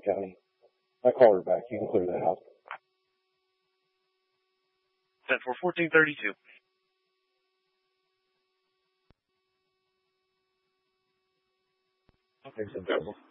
County. I call her back. You can clear that out. 10-4-1432. There's some trouble.